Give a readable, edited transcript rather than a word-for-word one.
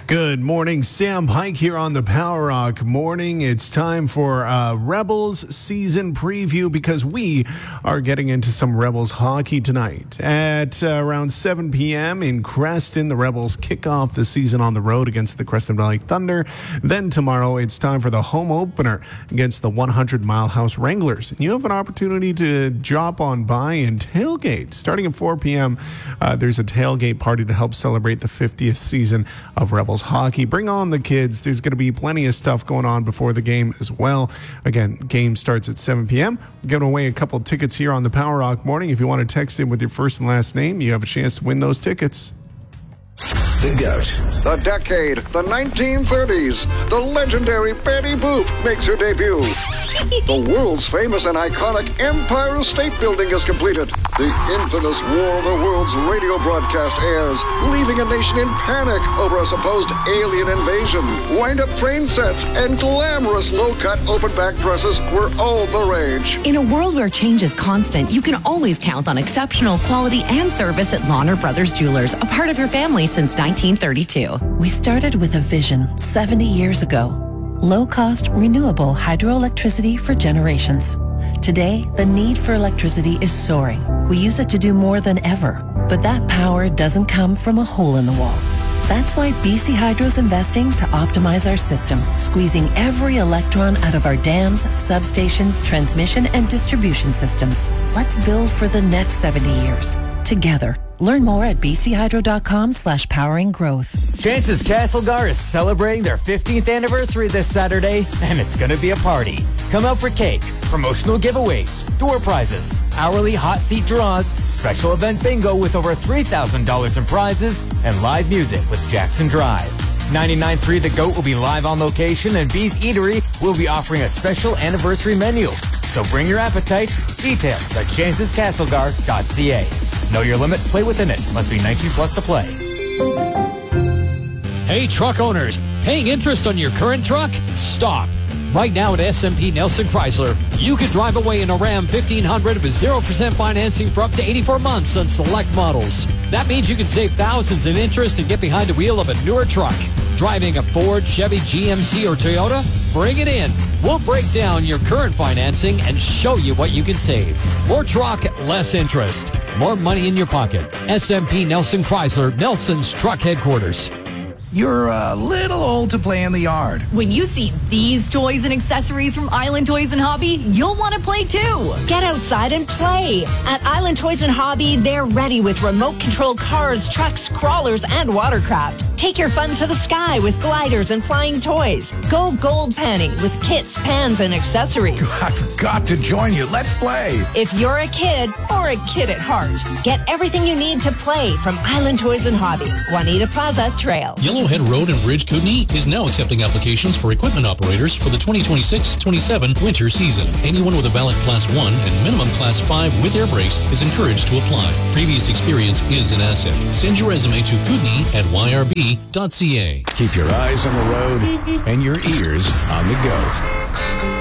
Good morning, Sam Pike here on the Power Rock Morning. It's time for Rebels season preview because we are getting into some Rebels hockey tonight. At around 7 p.m. in Creston, the Rebels kick off the season on the road against the Creston Valley Thunder. Then tomorrow, it's time for the home opener against the 100 Mile House Wranglers. And you have an opportunity to drop on by and tailgate. Starting at 4 p.m., there's a tailgate party to help celebrate the 50th season of Rebels hockey. Bring on the kids. There's going to be plenty of stuff going on before the game as well. Again, game starts at 7 p.m. We're giving away a couple of tickets here on the Power Rock Morning. If you want to text in with your first and last name, you have a chance to win those tickets. The GOAT. The decade, the 1930s. The legendary Betty Boop makes her debut. The world's famous and iconic Empire State Building is completed. The infamous War of the Worlds radio broadcast airs, leaving a nation in panic over a supposed alien invasion. Wind-up train sets and glamorous low-cut open-back dresses were all the rage. In a world where change is constant, you can always count on exceptional quality and service at Lahner Brothers Jewelers, a part of your family since 1932. We started with a vision 70 years ago. Low-cost, renewable hydroelectricity for generations. Today, the need for electricity is soaring. We use it to do more than ever, but that power doesn't come from a hole in the wall. That's why BC Hydro's investing to optimize our system, squeezing every electron out of our dams, substations, transmission, and distribution systems. Let's build for the next 70 years. Together. Learn more at bchydro.com/powering growth. Chance's Castlegar is celebrating their 15th anniversary this Saturday, and it's going to be a party. Come out for cake, promotional giveaways, door prizes, hourly hot seat draws, special event bingo with over $3,000 in prizes, and live music with Jackson Drive. 99.3 The GOAT will be live on location, and Bee's Eatery will be offering a special anniversary menu. So bring your appetite. Details at chancescastlegar.ca. Know your limit, play within it. Must be 19 plus to play. Hey, truck owners, paying interest on your current truck? Stop. Right now at SMP Nelson Chrysler, you can drive away in a Ram 1500 with 0% financing for up to 84 months on select models. That means you can save thousands in interest and get behind the wheel of a newer truck. Driving a Ford, Chevy, GMC, or Toyota? Bring it in. We'll break down your current financing and show you what you can save. More truck, less interest. More money in your pocket. SMP Nelson Chrysler, Nelson's truck headquarters. You're a little old to play in the yard. When you see these toys and accessories from Island Toys and Hobby, you'll want to play too. Get outside and play. At Island Toys and Hobby, they're ready with remote-controlled cars, trucks, crawlers, and watercraft. Take your fun to the sky with gliders and flying toys. Go gold panning with kits, pans, and accessories. I forgot to join you. Let's play. If you're a kid or a kid at heart, get everything you need to play from Island Toys and Hobby. Juanita Plaza Trail. Yellowhead Road and Bridge Kootenai is now accepting applications for equipment operators for the 2026-27 winter season. Anyone with a valid Class 1 and minimum Class 5 with air brakes is encouraged to apply. Previous experience is an asset. Send your resume to kootenai@yrb.ca. Keep your eyes on the road and your ears on the GOAT.